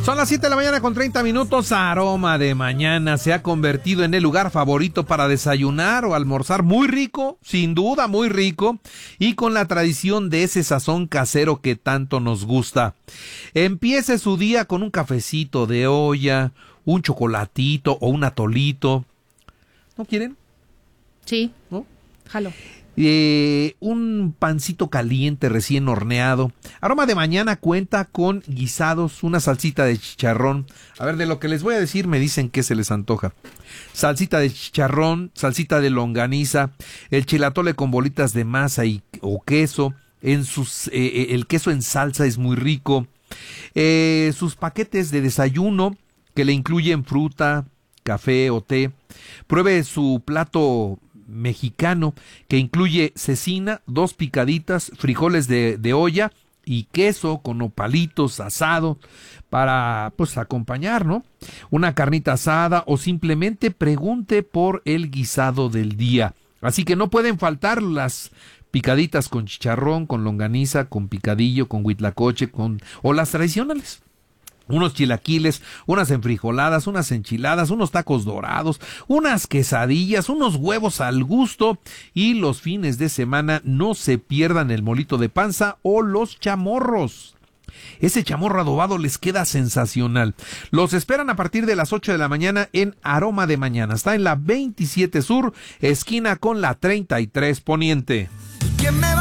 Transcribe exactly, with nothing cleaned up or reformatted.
Son las siete de la mañana con treinta minutos. Aroma de Mañana se ha convertido en el lugar favorito para desayunar o almorzar. Muy rico, sin duda muy rico, y con la tradición de ese sazón casero que tanto nos gusta. Empiece su día con un cafecito de olla, un chocolatito o un atolito. ¿No quieren? Sí. ¿No? Jalo. Eh, un pancito caliente recién horneado. Aroma de Mañana cuenta con guisados, una salsita de chicharrón. A ver, de lo que les voy a decir me dicen que se les antoja. Salsita de chicharrón, salsita de longaniza, el chilatole con bolitas de masa y o queso. En sus, eh, el queso en salsa es muy rico. Eh, sus paquetes de desayuno que le incluyen fruta, café o té. Pruebe su plato mexicano que incluye cecina, dos picaditas, frijoles de, de olla y queso con nopalitos asado para pues acompañar, ¿no? Una carnita asada o simplemente pregunte por el guisado del día. Así que no pueden faltar las picaditas con chicharrón, con longaniza, con picadillo, con huitlacoche, con o las tradicionales. Unos chilaquiles, unas enfrijoladas, unas enchiladas, unos tacos dorados, unas quesadillas, unos huevos al gusto, y los fines de semana no se pierdan el molito de panza o los chamorros. Ese chamorro adobado les queda sensacional. Los esperan a partir de las ocho de la mañana en Aroma de Mañana. Está en la veintisiete Sur, esquina con la treinta y tres Poniente.